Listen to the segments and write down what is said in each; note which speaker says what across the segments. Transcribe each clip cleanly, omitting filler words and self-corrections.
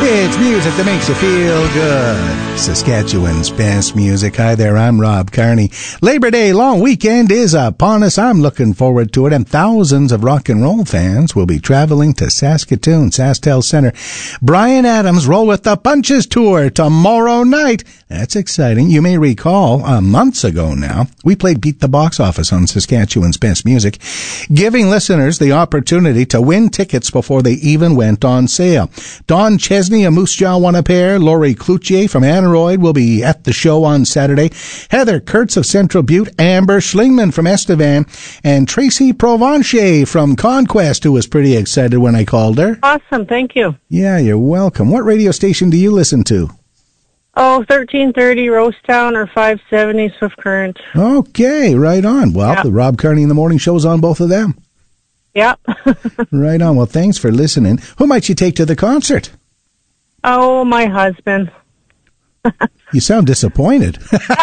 Speaker 1: It's music that makes you feel good. Saskatchewan's best music. Hi there, I'm Rob Carney. Labor Day long weekend is upon us. I'm looking forward to it, and thousands of rock and roll fans will be traveling to Saskatoon, SaskTel Centre. Bryan Adams Roll with the Punches tour tomorrow night. That's exciting. You may recall, months ago now, we played Beat the Box Office on Saskatchewan's best music, giving listeners the opportunity to win tickets before they even went on sale. Don Chesney of Moose Jaw won a pair. Laurie Cloutier from Aneroid will be at the show on Saturday. Heather Kurtz of Central Butte, Amber Schlingman from Estevan, and Tracy Provencher from Conquest, who was pretty excited when I called her.
Speaker 2: Awesome, thank you.
Speaker 1: Yeah, you're welcome. What radio station do you listen to?
Speaker 2: 1330 Rosetown or 570 Swift Current.
Speaker 1: Okay, right on. Well, The Rob Carney in the Morning Show's on both of them.
Speaker 2: Yep.
Speaker 1: Right on. Well, thanks for listening. Who might you take to the concert?
Speaker 2: Oh, my husband.
Speaker 1: You sound disappointed.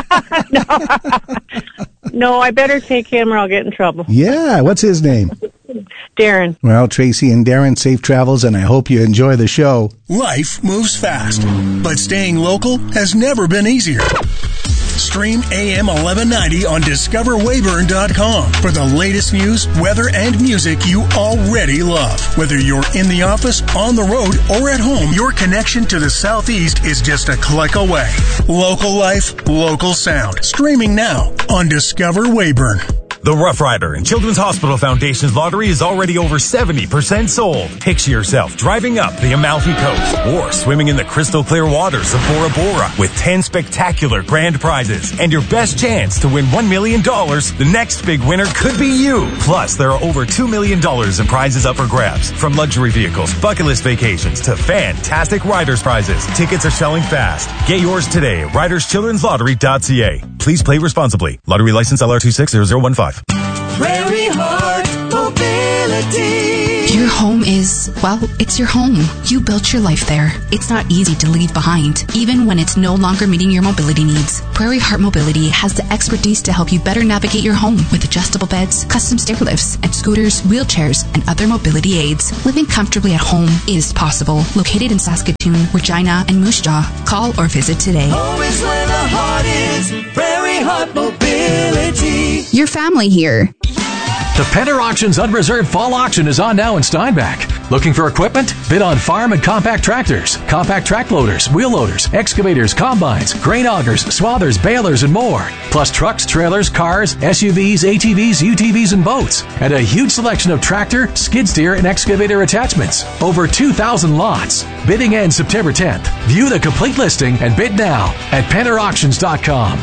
Speaker 2: No, I better take him or I'll get in trouble.
Speaker 1: Yeah, what's his name?
Speaker 2: Darren.
Speaker 1: Well, Tracy and Darren, safe travels, and I hope you enjoy the show.
Speaker 3: Life moves fast, but staying local has never been easier. Stream AM 1190 on DiscoverWeyburn.com for the latest news, weather, and music you already love. Whether you're in the office, on the road, or at home, your connection to the Southeast is just a click away. Local life, local sound. Streaming now on Discover Weyburn.
Speaker 4: The Rough Rider and Children's Hospital Foundation's lottery is already over 70% sold. Picture yourself driving up the Amalfi Coast or swimming in the crystal clear waters of Bora Bora with 10 spectacular grand prizes and your best chance to win $1 million. The next big winner could be you. Plus, there are over $2 million in prizes up for grabs, from luxury vehicles, bucket list vacations, to fantastic riders prizes. Tickets are selling fast. Get yours today at riderschildrenslottery.ca. Please play responsibly. Lottery license LR260015.
Speaker 5: Prairie Heart Mobility.
Speaker 6: Your home is, well, it's your home. You built your life there. It's not easy to leave behind, even when it's no longer meeting your mobility needs. Prairie Heart Mobility has the expertise to help you better navigate your home with adjustable beds, custom stair lifts, and scooters, wheelchairs, and other mobility aids. Living comfortably at home is possible. Located in Saskatoon, Regina, and Moose Jaw. Call or visit today.
Speaker 5: Home is where the heart is. Prairie Heart Mobility.
Speaker 6: Your family here.
Speaker 7: The Penner Auctions Unreserved Fall Auction is on now in Steinbach. Looking for equipment? Bid on farm and compact tractors, compact track loaders, wheel loaders, excavators, combines, grain augers, swathers, balers, and more. Plus trucks, trailers, cars, SUVs, ATVs, UTVs, and boats. And a huge selection of tractor, skid steer, and excavator attachments. Over 2,000 lots. Bidding ends September 10th. View the complete listing and bid now at PennerAuctions.com.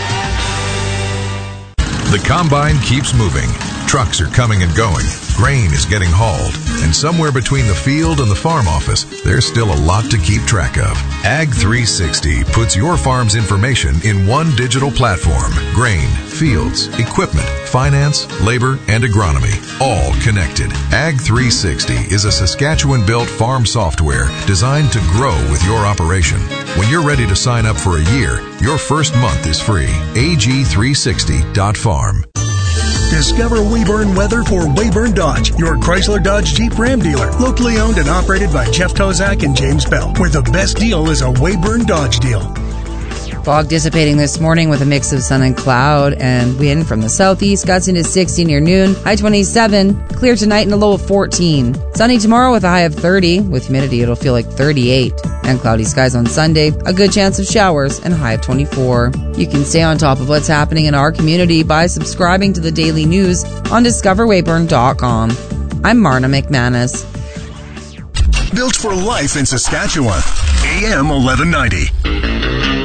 Speaker 8: The combine keeps moving. Trucks are coming and going. Grain is getting hauled. And somewhere between the field and the farm office, there's still a lot to keep track of. Ag 360 puts your farm's information in one digital platform. Grain, fields, equipment, finance, labor, and agronomy, all connected. Ag 360 is a Saskatchewan-built farm software designed to grow with your operation. When you're ready to sign up for a year, your first month is free. ag360.farm.
Speaker 3: Discover Weyburn weather for Weyburn Dodge, your Chrysler Dodge Jeep Ram dealer. Locally owned and operated by Jeff Kozak and James Bell, where the best deal is a Weyburn Dodge deal.
Speaker 9: Fog dissipating this morning with a mix of sun and cloud and wind from the southeast. Gusts into 60 near noon. High 27. Clear tonight and a low of 14. Sunny tomorrow with a high of 30. With humidity, it'll feel like 38. And cloudy skies on Sunday. A good chance of showers and a high of 24. You can stay on top of what's happening in our community by subscribing to the daily news on DiscoverWeyburn.com. I'm Marna McManus.
Speaker 3: Built for life in Saskatchewan. AM 1190.